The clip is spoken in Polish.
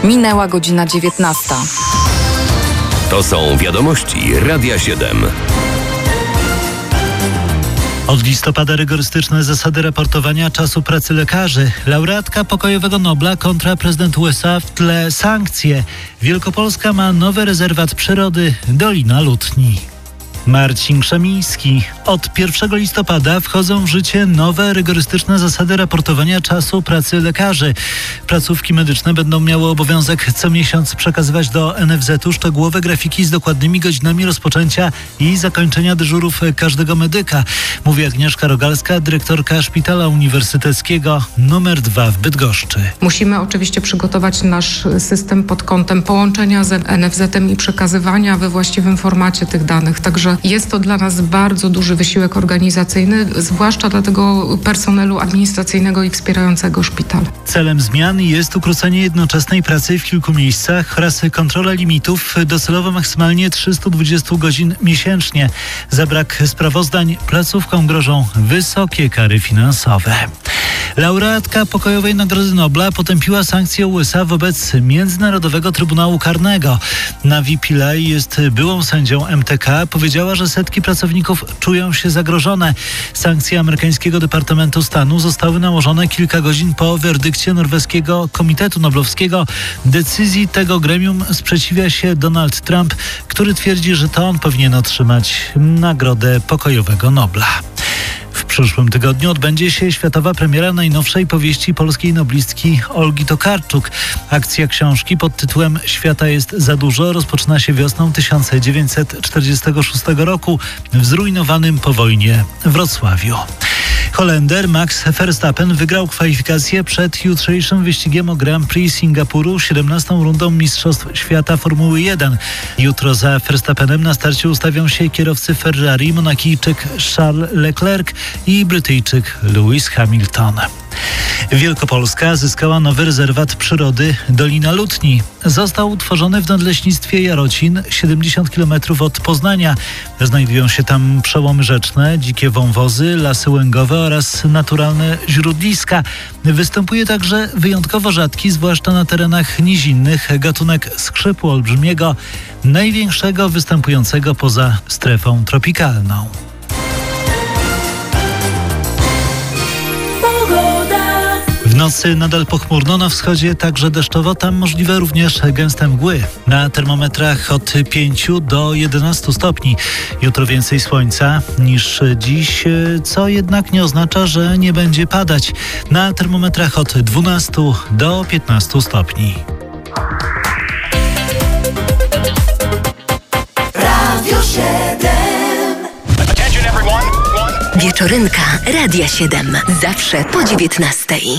Minęła godzina 19. To są wiadomości Radia 7. Od listopada rygorystyczne zasady raportowania czasu pracy lekarzy. Laureatka pokojowego Nobla kontra prezydent USA w tle sankcje. Wielkopolska ma nowy rezerwat przyrody Dolina Lutni. Marcin Krzemiński. Od 1 listopada wchodzą w życie nowe rygorystyczne zasady raportowania czasu pracy lekarzy. Placówki medyczne będą miały obowiązek co miesiąc przekazywać do NFZ-u szczegółowe grafiki z dokładnymi godzinami rozpoczęcia i zakończenia dyżurów każdego medyka, mówi Agnieszka Rogalska, dyrektorka Szpitala Uniwersyteckiego nr 2 w Bydgoszczy. Musimy oczywiście przygotować nasz system pod kątem połączenia z NFZ-em i przekazywania we właściwym formacie tych danych. Także jest to dla nas bardzo duży wysiłek organizacyjny, zwłaszcza dla tego personelu administracyjnego i wspierającego szpital. Celem zmian jest ukrócenie jednoczesnej pracy w kilku miejscach oraz kontrola limitów, docelowo maksymalnie 320 godzin miesięcznie. Za brak sprawozdań placówkom grożą wysokie kary finansowe. Laureatka pokojowej Nagrody Nobla potępiła sankcje USA wobec Międzynarodowego Trybunału Karnego. Navi Pillay jest byłą sędzią MTK. Powiedziała, że setki pracowników czują się zagrożone. Sankcje amerykańskiego Departamentu Stanu zostały nałożone kilka godzin po werdykcie norweskiego Komitetu Noblowskiego. Decyzji tego gremium sprzeciwia się Donald Trump, który twierdzi, że to on powinien otrzymać Nagrodę Pokojowego Nobla. W przyszłym tygodniu odbędzie się światowa premiera najnowszej powieści polskiej noblistki Olgi Tokarczuk. Akcja książki pod tytułem Świata jest za dużo rozpoczyna się wiosną 1946 roku w zrujnowanym po wojnie Wrocławiu. Holender Max Verstappen wygrał kwalifikacje przed jutrzejszym wyścigiem o Grand Prix Singapuru 17. rundą Mistrzostw Świata Formuły 1. Jutro za Verstappenem na starcie ustawią się kierowcy Ferrari, Monakijczyk Charles Leclerc i Brytyjczyk Lewis Hamilton. Wielkopolska zyskała nowy rezerwat przyrody Dolina Lutni. Został utworzony w Nadleśnictwie Jarocin, 70 km od Poznania. Znajdują się tam przełomy rzeczne, dzikie wąwozy, lasy łęgowe oraz naturalne źródliska. Występuje także wyjątkowo rzadki, zwłaszcza na terenach nizinnych, gatunek skrzypu olbrzymiego, największego występującego poza strefą tropikalną. W nocy nadal pochmurno, na wschodzie także deszczowo, tam możliwe również gęste mgły. Na termometrach od 5 do 11 stopni. Jutro więcej słońca niż dziś, co jednak nie oznacza, że nie będzie padać. Na termometrach od 12 do 15 stopni. Radio 7. Wieczorynka Radia 7. Zawsze po 19.